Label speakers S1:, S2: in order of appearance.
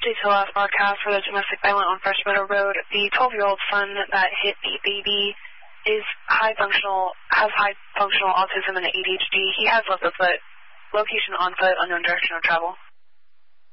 S1: update to the last broadcast for the domestic violence on Fresh Meadow Road. The 12-year-old son that hit the baby has high functional autism and ADHD. He has left the foot. Location on foot, unknown direction of travel.